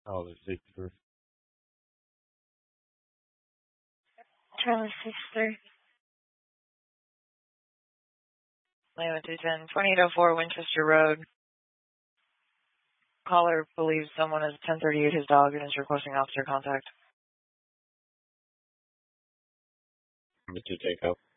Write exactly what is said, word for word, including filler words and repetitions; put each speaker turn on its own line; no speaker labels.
Oh, the safety first.
Charlie sister. Lima two ten, twenty-eight oh four Winchester Road. Caller believes someone is ten thirty-eight his dog and is requesting officer contact.
Mister Takeout.